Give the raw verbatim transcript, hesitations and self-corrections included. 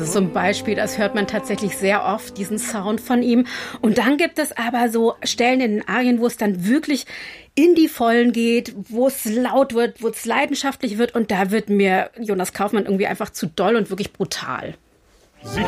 so ein Beispiel, das hört man tatsächlich sehr oft, diesen Sound von ihm. Und dann gibt es aber so Stellen in den Arien, wo es dann wirklich in die Vollen geht, wo es laut wird, wo es leidenschaftlich wird. Und da wird mir Jonas Kaufmann irgendwie einfach zu doll und wirklich brutal. Sich